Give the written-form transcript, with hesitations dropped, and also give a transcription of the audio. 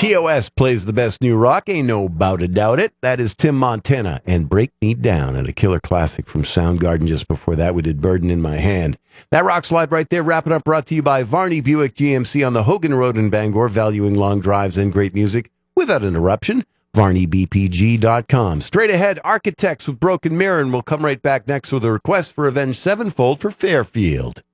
TOS plays the best new rock, ain't no bout a doubt it. That is Tim Montana and Break Me Down, and a killer classic from Soundgarden. Just before that, we did Burden in My Hand. That rock slide right there, wrapping up, brought to you by Varney Buick GMC on the Hogan Road in Bangor, valuing long drives and great music without interruption. VarneyBPG.com. Straight ahead, Architects with Broken Mirror, and we'll come right back next with a request for Avenged Sevenfold for Fairfield.